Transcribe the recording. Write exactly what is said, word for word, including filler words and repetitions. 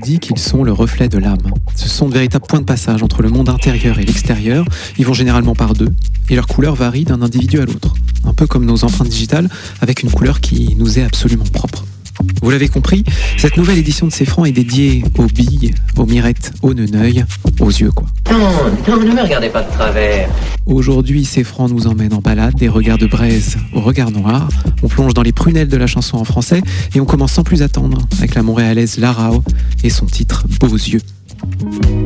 dit qu'ils sont le reflet de l'âme. Ce sont de véritables points de passage entre le monde intérieur et l'extérieur. Ils vont généralement par deux, et leur couleur varie d'un individu à l'autre. Un peu comme nos empreintes digitales, avec une couleur qui nous est absolument propre. Vous l'avez compris, cette nouvelle édition de C'est Franc est dédiée aux billes, aux mirettes, aux neuneuils, aux yeux quoi. Non, non, ne me regardez pas de travers. Aujourd'hui, C'est Franc nous emmène en balade, des regards de braise au regard noir. On plonge dans les prunelles de la chanson en français et on commence sans plus attendre avec la montréalaise Larao et son titre Beaux yeux.